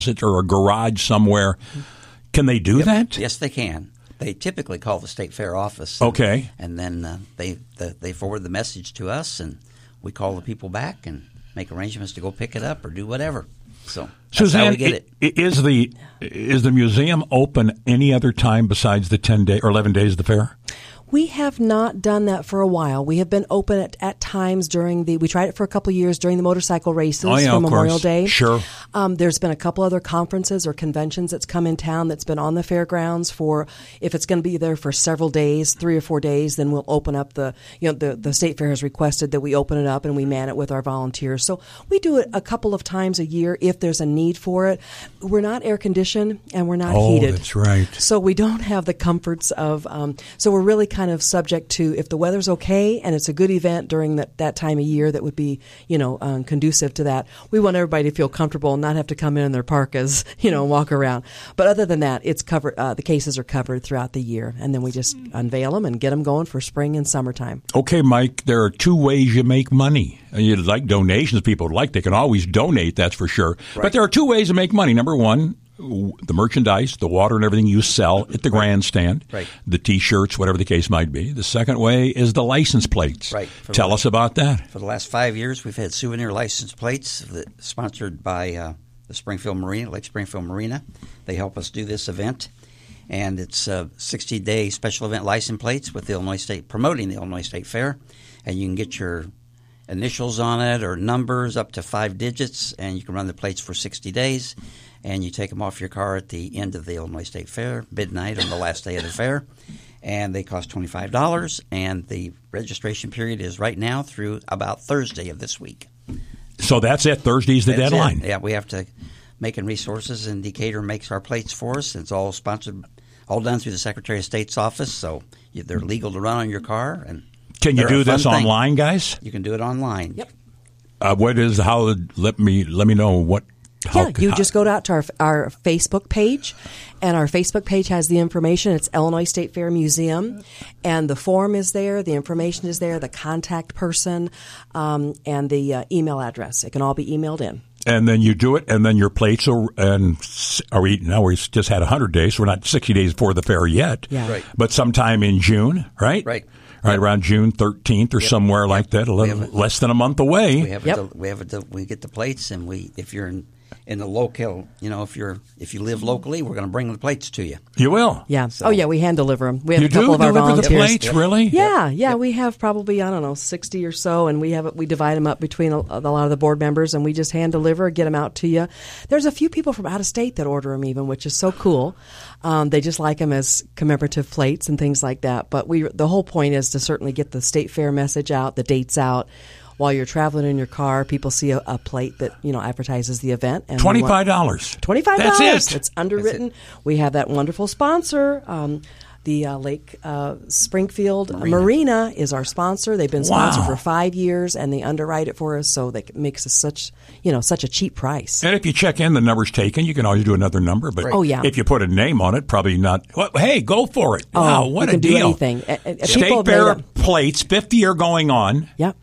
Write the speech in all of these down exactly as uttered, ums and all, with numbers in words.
or a garage somewhere. Can they do Yep. that? Yes, they can. They typically call the state fair office. Okay. And then uh, they the, they forward the message to us, and we call the people back and make arrangements to go pick it up or do whatever. So that's Suzanne, how we get it. i- is the is the museum open any other time besides the ten day or eleven days of the fair? We have not done that for a while. We have been open at, at times during the, we tried it for a couple of years during the motorcycle races Oh, yeah, for of Memorial course. Day. Sure. Um, there's been a couple other conferences or conventions that's come in town that's been on the fairgrounds for, if it's going to be there for several days, three or four days, then we'll open up the, you know, the, the state fair has requested that we open it up and we man it with our volunteers. So we do it a couple of times a year if there's a need for it. We're not air conditioned and we're not Oh, heated. that's right. So we don't have the comforts of, um, so we're really kind of subject to, if the weather's okay and it's a good event during that, that time of year that would be, you know, um, conducive to that, we want everybody to feel comfortable and not have to come in in their parkas, you know, and walk around. But other than that, it's covered, uh, the cases are covered throughout the year. And then we just unveil them and get them going for spring and summertime. Okay, Mike, there are two ways you make money. You'd like donations, people would like. They can always donate, that's for sure. Right. But there are two ways to make money. Number one, the merchandise, the water and everything you sell at the grandstand, Right. the T-shirts, whatever the case might be. The second way is the license plates. Right. Tell For- us about that. For the last five years, we've had souvenir license plates that, sponsored by uh, the Springfield Marina, Lake Springfield Marina. They help us do this event. And it's a sixty-day special event license plates with the Illinois State, promoting the Illinois State Fair. And you can get your initials on it or numbers up to five digits, and you can run the plates for sixty days. And you take them off your car at the end of the Illinois State Fair, midnight on the last day of the fair. And they cost twenty-five dollars, and the registration period is right now through about Thursday of this week. So that's it. Thursday's the That's deadline. it. Yeah, we have to Macon Resources, and Decatur makes our plates for us. It's all sponsored, all done through the Secretary of State's office, so you- they're legal to run on your car. And Can you they're do a fun this thing. online, guys? You can do it online. Yep. Uh, what is how? Let me let me know what. How, Yeah, you how- just go out to our, our Facebook page, and our Facebook page has the information. It's Illinois State Fair Museum, and the form is there, the information is there, the contact person, um, and the uh, email address. It can all be emailed in. And then you do it, and then your plates are, and s- are we, now we just had one hundred days, so we're not sixty days before the fair yet. Yeah. Right. But sometime in June, right? Right. Right around June thirteenth or Yep. somewhere like that, a We little have a- less than a month away. We have Yep. a, we have a, we get the plates, and we if you're in, in the local, you know, if you're if you live locally, we're going to bring the plates to you. You will. Yeah. So- oh, yeah, we hand deliver them. We have You a couple do of our deliver the volunteers. plates, really? Yeah, yeah, we have probably I don't know sixty or so, and we have it- we divide them up between a, a lot of the board members, and we just hand deliver, get them out to you. There's a few people from out of state that order them even, which is so cool. Um, they just like them as commemorative plates and things like that. But we the whole point is to certainly get the state fair message out, the dates out. While you're traveling in your car, people see a, a plate that you know advertises the event. And we want- Twenty-five dollars. Twenty-five dollars. That's it. It's underwritten. We have that wonderful sponsor. Um, the uh, Lake uh, Springfield Marina. Marina is our sponsor. They've been sponsored Wow. for five years, and they underwrite it for us, so that it makes us such you know such a cheap price. And if you check in, the number's taken. You can always do another number. But Oh, yeah. if you put a name on it, probably not. Well, hey, go for it. Oh, Wow, what you a can do deal. anything. A- a- people State have made Fair up- plates, fifth year going on. Yep.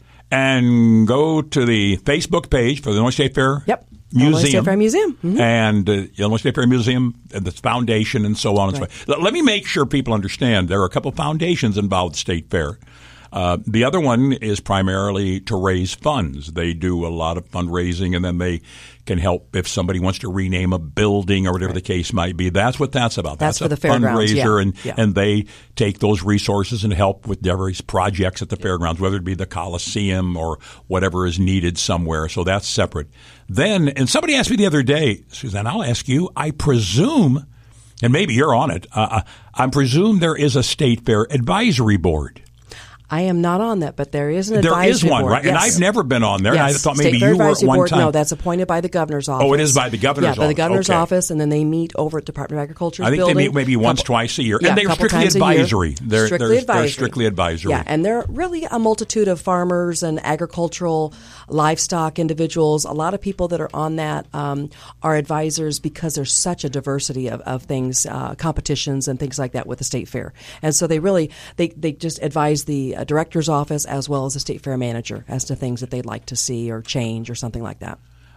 And go to the Facebook page for the Illinois State Fair Yep. Illinois Museum. State Fair Museum. Mhm. And uh, Illinois State Fair Museum, and the foundation, and so on and Right. so forth. Let, let me make sure people understand there are a couple foundations involved with State Fair. Uh, the other one is primarily to raise funds. They do a lot of fundraising, and then they can help if somebody wants to rename a building or whatever the case might be. That's what that's about. That's That's, for a the fairgrounds, fundraiser, yeah. and Yeah. and they take those resources and help with various projects at the fairgrounds, whether it be the Coliseum or whatever is needed somewhere. So that's separate. Then, and somebody asked me the other day, Suzanne, I'll ask you, I presume, and maybe you're on it, uh, I presume there is a State Fair advisory board. I am not on that, but there is an There advisory is one, board. right? And Yes. I've never been on there. Yes. And I thought State maybe Fair you were at Advisory one board, time. No, that's appointed by the governor's office. Oh, it is by the governor's yeah, by the office. governor's Okay. office, and then they meet over at Department of Agriculture's I think building. they meet maybe once, Couple- twice a year. Yeah, and they're couple strictly times a year. advisory. They're, strictly they're, advisory. they're strictly advisory. Yeah, and they're really a multitude of farmers and agricultural livestock individuals. A lot of people that are on that um, are advisors because there's such a diversity of, of things, uh, competitions and things like that with the state fair. And so they really, they, they just advise the uh, director's office as well as the state fair manager as to things that they'd like to see or change or something like that.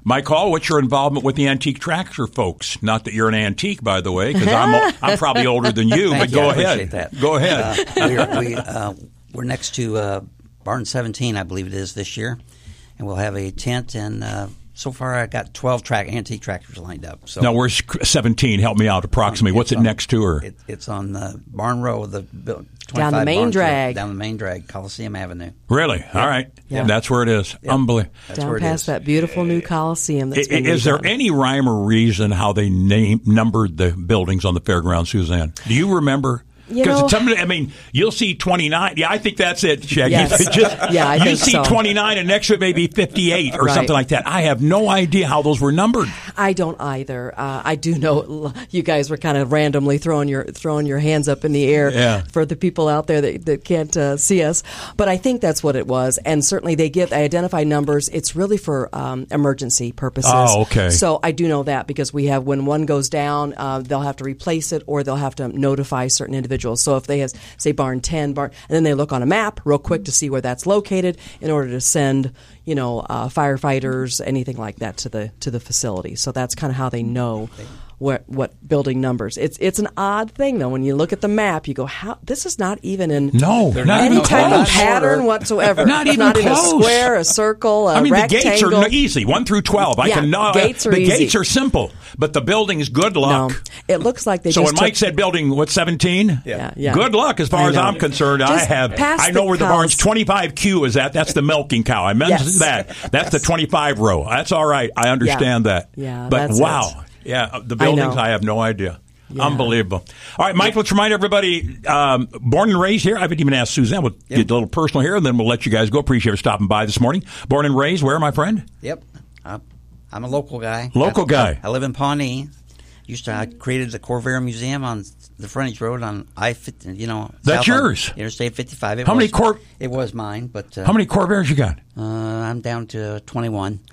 Mike Hall, what's your involvement with the Antique Tractor folks? Not that you're an antique, by the way, because I'm I'm probably older than you. Thank but you. go I ahead. appreciate that. Go ahead. Uh, we're, we, uh, we're next to uh, Barn seventeen, I believe it is this year, and we'll have a tent. And uh, so far, I got twelve track antique tractors lined up. So now, where's seventeen? Help me out. Approximately, what's it on, next to her? It, it's on uh, Barn Row, the down the main Barns drag, Road, down the main drag, Coliseum Avenue. Really? Yep. All right. Yep. That's where it is. Yep. Unbelievable. That's down where it past is. that beautiful new Coliseum. That's been Is there redone. any rhyme or reason how they name numbered the buildings on the fairground, Suzanne? Do you remember? You know- Because I mean, you'll see twenty-nine. Yeah, I think that's it, Shaggy. Yes. Just, Yeah, I you think see so. twenty-nine, and next to it maybe fifty-eight or Right. something like that. I have no idea how those were numbered. I don't either. Uh, I do know you guys were kind of randomly throwing your throwing your hands up in the air Yeah. for the people out there that, that can't uh, see us. But I think that's what it was. And certainly they give they identify numbers. It's really for um, emergency purposes. Oh, okay. So I do know that because we have when one goes down, uh, they'll have to replace it or they'll have to notify certain individuals. So if they have say barn ten, barn, and then they look on a map real quick to see where that's located in order to send, you know, uh, firefighters, anything like that to the to the facility. So that's kind of how they know what what building numbers. It's it's an odd thing though when you look at the map. You go, how this is not even in No, They're not any even type of close. pattern whatsoever. Not It's even not in a close. square, a circle, a I mean, rectangle. the gates are no- easy, one through twelve. I Yeah, can know gates are the easy. gates are simple, but the buildings, good luck. No, it looks like they So just when Mike took- said building, what, seventeen? Yeah, yeah. Good luck as far I as know. I'm concerned. I Just have, past I know the where the cows. barn's twenty-five Q is at. That's the milking cow. I mentioned Yes. that. That's the twenty-five row. That's all right. I understand Yeah. that. Yeah, But that's wow. it. Yeah, the buildings, know. I, have no idea. Yeah. Unbelievable. All right, Mike, let's remind everybody, um, born and raised here. I haven't even asked Suzanne. We'll get a little personal here, and then we'll let you guys go. Appreciate you stopping by this morning. Born and raised where, my friend? Yep, I'm, I'm a local guy. Local I, guy. I, I live in Pawnee. Used to I created the Corvair Museum on the frontage road on I fifty. You know, That's south on yours? Interstate fifty-five. It How many was- Cor- It was mine, but uh, How many Corvairs you got? Uh, I'm down to twenty-one.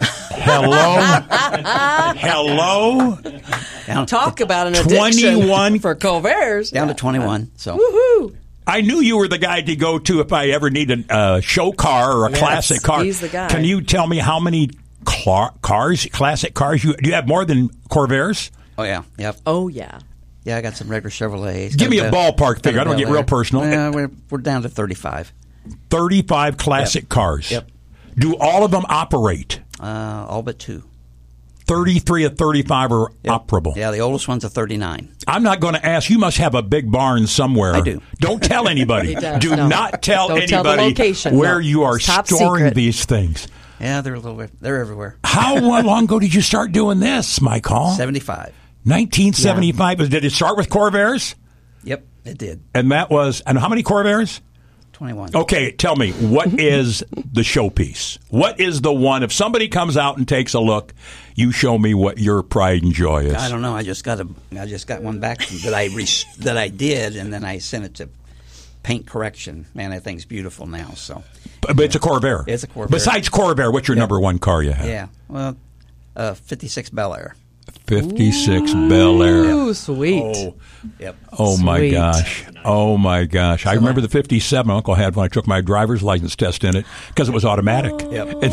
Hello? Hello? Down, Talk about an addiction twenty-one for Corvairs. down to twenty-one. So Woohoo! I knew you were the guy to go to if I ever need a uh, show car or a Yes, classic car. he's the guy. Can you tell me how many cla- cars, classic cars, you do you have more than Corvairs? oh yeah, yep, Oh yeah. yeah. I got some regular Chevrolets. Give Got me a ballpark figure. I don't Bel get real Air. personal. Yeah, we're we're down to thirty-five. thirty-five classic Yep. cars. Yep. Do all of them operate? Uh, all but two. thirty-three of thirty-five are Yep. operable. Yeah, the oldest one's a thirty-nine. I'm not going to ask. You must have a big barn somewhere. I do. Don't tell anybody. He does, do no. not tell Don't tell the anybody location, where no. you are It's top storing secret. these things. Yeah, they're a little bit. They're everywhere. How long ago did you start doing this, Mike Hall? Seventy-five. nineteen seventy-five. Did it start with Corvairs? Yep, it did. And that was, and how many Corvairs? Twenty-one. Okay, tell me, what is the showpiece? What is the one, if somebody comes out and takes a look, you show me what your pride and joy is? I don't know. I just got a. I just got one back that I re- that I did, and then I sent it to paint correction. Man, that thing's beautiful now. So But, but it's a Corvair. It's a Corvair. Besides Corvair, what's your Yeah. number one car you have? yeah, well, uh, fifty-six Bel Air. fifty-six Bel Air. Ooh, sweet. Oh, Yep. oh my Sweet. gosh. Oh my gosh. I remember the fifty-seven Uncle had when I took my driver's license test in it because it was automatic. Yep. And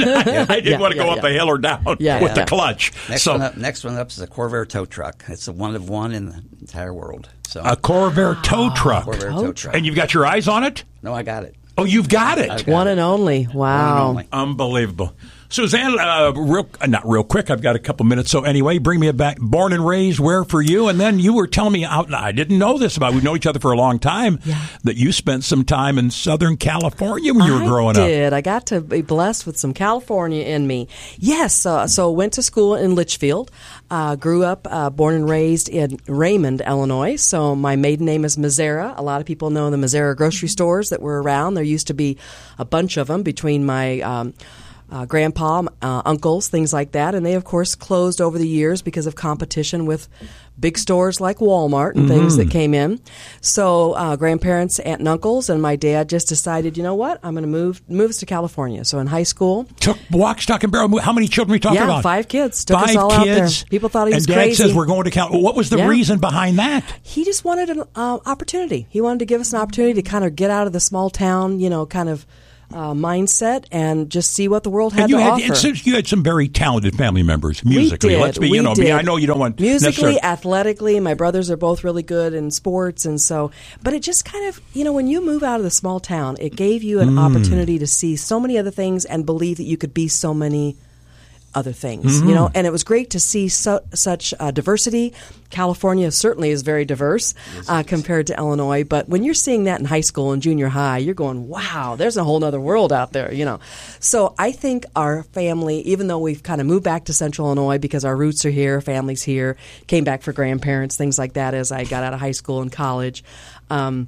I didn't Yeah, want to go yeah, up yeah. a hill or down Yeah, with yeah. the clutch. Next so one up. Next one up is a Corvair tow truck. It's a one of one in the entire world. So a Corvair tow truck. Corvair tow truck. And you've got your eyes on it? No, I got it. Oh, you've got it. I've got One it. and only. Wow. only. Unbelievable. Suzanne, uh, real, uh, not real quick. I've got a couple minutes. So anyway, bring me back. Born and raised where for you? And then you were telling me out. I didn't know this about. We've known each other for a long time. Yeah. That you spent some time in Southern California when you were growing I up. did. I got to be blessed with some California in me. Yes. Uh, so went to school in Litchfield. Uh, grew up, uh, born and raised in Raymond, Illinois. So my maiden name is Mazzara. A lot of people know the Mazzara grocery stores that were around. There used to be a bunch of them between my um, uh, grandpa, uh, uncles, things like that. And they, of course, closed over the years because of competition with big stores like Walmart and things that came in. So uh, grandparents, aunt and uncles, and my dad just decided, you know what, I'm going to move move us to California. So in high school, Took walk, stock, and barrel. How many children are we talking yeah, about? five kids. Took Five us all out there. kids. People thought he was and Dad crazy. says we're going to California. What was the Yeah. reason behind that? He just wanted an uh, opportunity. He wanted to give us an opportunity to kind of get out of the small town, you know, kind of uh, mindset and just see what the world had and you to had, offer. and since you had some very talented family members musically. We did. Let's be, we you know, did. I know you don't want musically, necessarily- athletically. My brothers are both really good in sports, and so. But it just kind of, you know, when you move out of the small town, it gave you an Mm. opportunity to see so many other things and believe that you could be so many other things, Mm-hmm. you know, and it was great to see so, such uh, diversity. California certainly is very diverse uh, compared to Illinois, but when you're seeing that in high school and junior high, you're going, wow, there's a whole other world out there, you know. So I think our family, even though we've kind of moved back to Central Illinois because our roots are here, family's here, came back for grandparents, things like that as I got out of high school and college, um,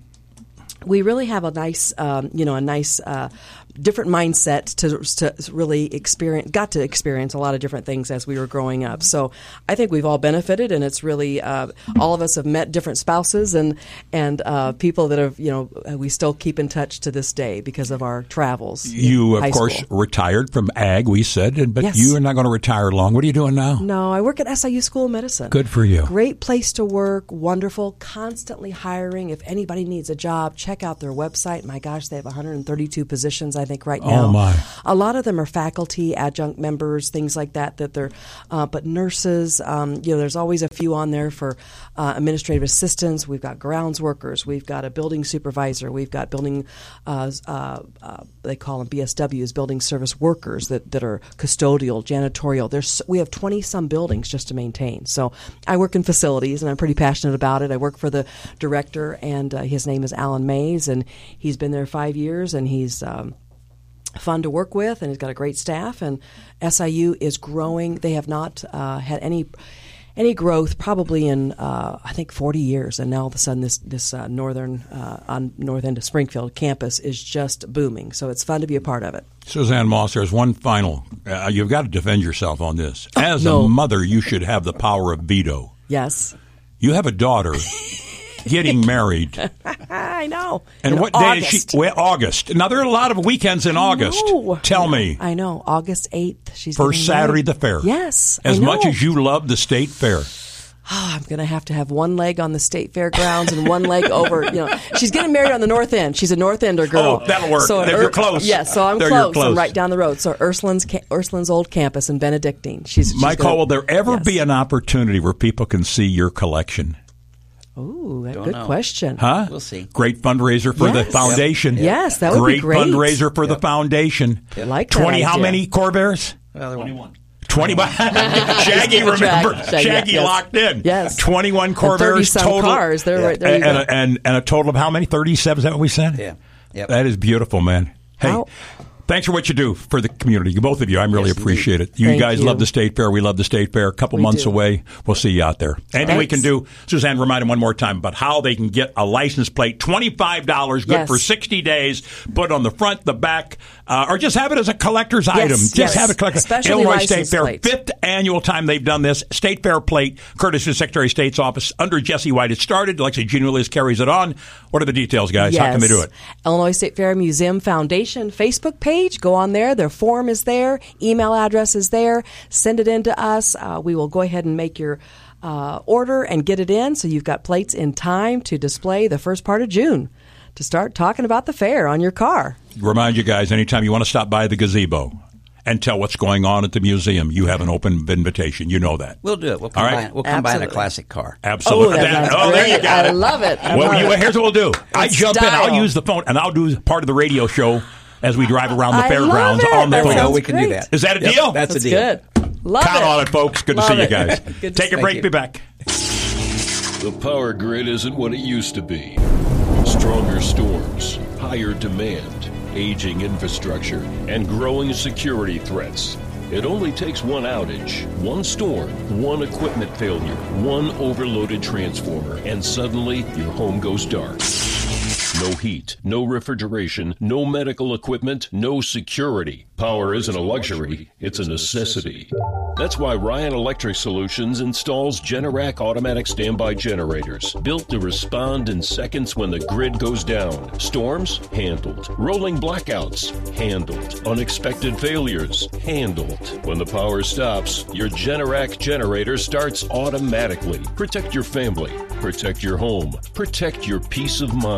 we really have a nice, um, you know, a nice uh, different mindset to to really experience. Got to experience a lot of different things as we were growing up. So I think we've all benefited, and it's really uh, all of us have met different spouses and and uh, people that have, you know, we still keep in touch to this day because of our travels. You, in of high course, school. retired from ag, we said, and- but Yes. you are not going to retire long. What are you doing now? No, I work at S I U School of Medicine. Good for you. Great place to work, wonderful, constantly hiring. If anybody needs a job, check out their website. My gosh, they have one hundred thirty-two positions, I think, right now. Oh, my. A lot of them are faculty, adjunct members, things like that, that they're, uh, but nurses, um, you know, there's always a few on there for uh, administrative assistants. We've got grounds workers. We've got a building supervisor. We've got building, uh, uh, uh, they call them B S Ws, building service workers that, that are custodial, janitorial. There's We have twenty-some buildings just to maintain. So I work in facilities, and I'm pretty passionate about it. I work for the director, and uh, his name is Alan Mays, and he's been there five years, and he's um, fun to work with, and he's got a great staff. And S I U is growing. They have not uh, had any any growth probably in uh, I think forty years, and now all of a sudden this this uh, northern uh, on north end of Springfield campus is just booming. So it's fun to be a part of it. Suzanne Moss, there's one final. Uh, you've got to defend yourself on this. As no. a mother, you should have the power of veto. Yes, You have a daughter getting married. I know. And In what day is August. she? Well, August. Now, there are a lot of weekends in August. No. Tell me. I know. August eighth. She's First getting married. Saturday, the fair. Yes. As I know. much as you love the state fair. Oh, I'm going to have to have one leg on the state fairgrounds and one leg over. You know, she's getting married on the North End. She's a North Ender girl. Oh, that'll work. So There- Ur- you're close. Yes, so I'm There you're close. close. I'm right down the road. So Ursuline's ca- Ursuline's old campus in Benedictine. She's, she's Michael, gonna, will there ever yes. be an opportunity where people can see your collection? Ooh, a Don't good know. question. Huh? We'll see. Great fundraiser for the Yes. foundation. Yep. Yes, that would be great. fundraiser for the foundation. I like that twenty. How idea. many Corvairs? Well, there won't- Twenty. Shaggy, Keep a track. remember? Shaggy, Shaggy yes. locked in. Yes. Twenty-one And Corvairs thirty-some total. cars. They're right there. You and, go. and, and, and a total of how many? Thirty-seven. Is that what we said? Yeah. Yep. That is beautiful, man. Hey. How- Thanks for what you do for the community, both of you. I really Yes, appreciate it. You Thank guys you. love the State Fair. We love the State Fair. A couple We months do. away. We'll see you out there. Anything we can Thanks. do, Suzanne, remind them one more time about how they can get a license plate. twenty-five dollars, good Yes. for sixty days. Put it on the front, the back, uh, or just have it as a collector's item. Just yes. have it collector's. Especially Illinois State license Fair, plate. fifth annual time they've done this. State Fair plate, courtesy of Secretary of State's office under Jesse White. It started. Alexia Ginulis carries it on. What are the details, guys? How can they do it? Illinois State Fair Museum Foundation Facebook page. Go on there. Their form is there. Email address is there. Send it in to us. Uh, we will go ahead and make your uh, order and get it in so you've got plates in time to display the first part of June to start talking about the fair on your car. Remind you guys, anytime you want to stop by the gazebo and tell what's going on at the museum, you have an open invitation. You know that. We'll do it. We'll All right. combine, we'll combine a Absolutely. classic car. Absolutely. Oh, that sounds oh, there great. you got I it. love it. I well, love you, it. here's what we'll do. I It's jump in. style. I'll use the phone, and I'll do part of the radio show as we drive around the I fairgrounds love it. on the That phone. sounds we can great. do that. Is that a Yep, deal? That's, That's a deal. good. Love Count it. on it, folks. Good Love to see you it. guys. Good to Take a see break. you. Be back. The power grid isn't what it used to be. Stronger storms, higher demand, aging infrastructure, and growing security threats. It only takes one outage, one storm, one equipment failure, one overloaded transformer, and suddenly your home goes dark. No heat, no refrigeration, no medical equipment, no security. Power isn't a luxury, it's a necessity. That's why Ryan Electric Solutions installs Generac automatic standby generators, built to respond in seconds when the grid goes down. Storms? Handled. Rolling blackouts? Handled. Unexpected failures? Handled. When the power stops, your Generac generator starts automatically. Protect your family. Protect your home. Protect your peace of mind.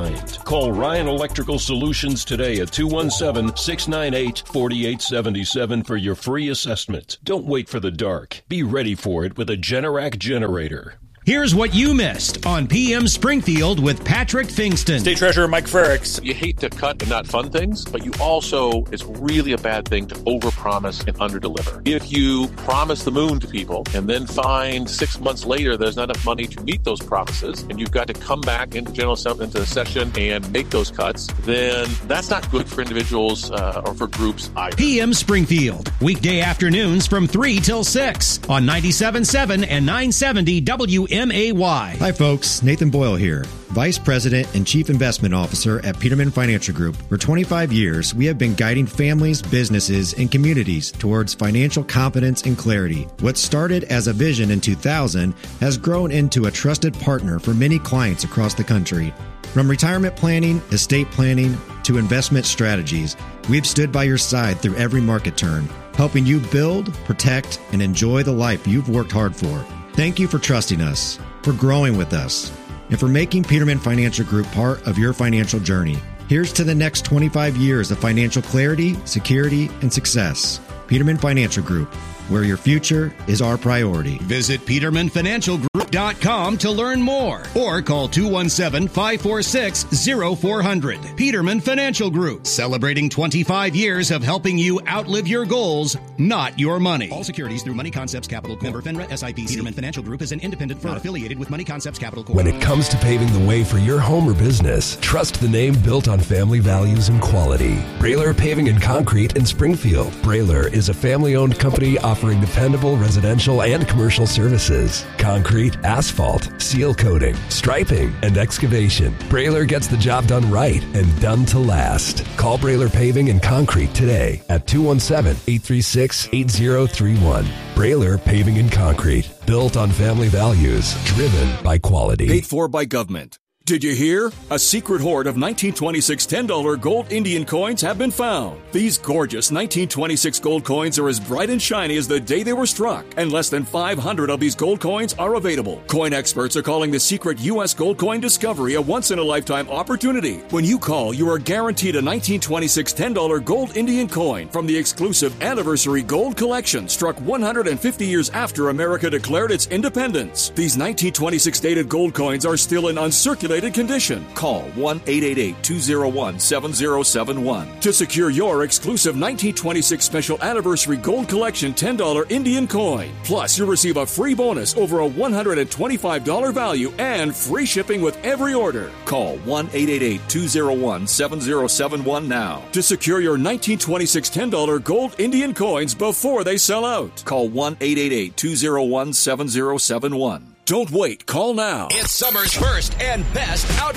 Call Ryan Electrical Solutions today at two one seven, six nine eight, four eight seven seven for your free assessment. Don't wait for the dark. Be ready for it with a Generac generator. Here's what you missed on P M Springfield with Patrick Fingston. State Treasurer Mike Frericks. You hate to cut and not fund things, but you also, it's really a bad thing to overpromise and underdeliver. If you promise the moon to people and then find six months later there's not enough money to meet those promises, and you've got to come back into general assembly, into the session and make those cuts, then that's not good for individuals uh, or for groups either. P M Springfield, weekday afternoons from three till six on ninety-seven point seven and nine seventy W M A Y. Hi folks, Nathan Boyle here, Vice President and Chief Investment Officer at Peterman Financial Group. For twenty-five years, we have been guiding families, businesses, and communities towards financial confidence and clarity. What started as a vision in two thousand has grown into a trusted partner for many clients across the country. From retirement planning, estate planning, to investment strategies, we've stood by your side through every market turn, helping you build, protect, and enjoy the life you've worked hard for. Thank you for trusting us, for growing with us, and for making Peterman Financial Group part of your financial journey. Here's to the next twenty-five years of financial clarity, security, and success. Peterman Financial Group, where your future is our priority. Visit peterman financial group dot com to learn more or call two one seven, five four six, zero four zero zero. Peterman Financial Group, celebrating twenty-five years of helping you outlive your goals, not your money. All securities through Money Concepts Capital Corp. Member FINRA S I P C. Peterman Financial Group is an independent firm affiliated with Money Concepts Capital Corp. When it comes to paving the way for your home or business, trust the name built on family values and quality. Brailer Paving and Concrete in Springfield. Brailer is a family-owned company offering dependable residential and commercial services. Concrete, asphalt, seal coating, striping, and excavation. Brailer gets the job done right and done to last. Call Brailer Paving and Concrete today at two one seven, eight three six, eight zero three one. Brailer Paving and Concrete. Built on family values. Driven by quality. Paid for by government. Did you hear? A secret hoard of nineteen twenty-six ten dollar gold Indian coins have been found. These gorgeous nineteen twenty-six gold coins are as bright and shiny as the day they were struck, and less than five hundred of these gold coins are available. Coin experts are calling the secret U S gold coin discovery a once-in-a-lifetime opportunity. When you call, you are guaranteed a nineteen twenty-six ten dollar gold Indian coin from the exclusive Anniversary Gold Collection, struck one hundred fifty years after America declared its independence. These nineteen twenty-six dated gold coins are still in uncirculated condition. Call one eight eight eight, two zero one, seven zero seven one to secure your exclusive nineteen twenty-six Special Anniversary Gold Collection ten dollar Indian coin. Plus, you'll receive a free bonus over a one hundred twenty-five dollars value and free shipping with every order. Call one eight eight eight, two zero one, seven zero seven one now to secure your nineteen twenty-six ten dollar gold Indian coins before they sell out. Call one eight eight eight, two zero one, seven zero seven one. Don't wait. Call now. It's summer's first and best outdoor